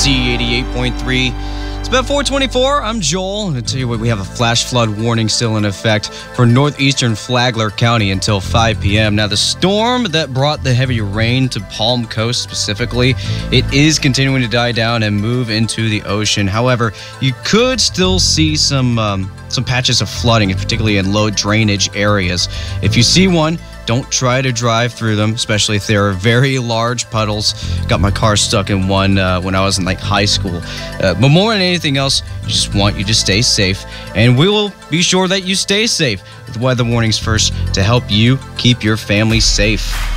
WBC 88.3. It's about 4:24. I'm Joel. I'll tell you what, we have a flash flood warning still in effect for northeastern Flagler County until 5 p.m. Now, the storm that brought the heavy rain to Palm Coast specifically, it is continuing to die down and move into the ocean. However, you could still see some patches of flooding, particularly in low drainage areas. If you see one, don't try to drive through them, especially if there are very large puddles. Got my car stuck in one when I was in high school. But more than anything else, we just want you to stay safe. And we will be sure that you stay safe with weather warnings first to help you keep your family safe.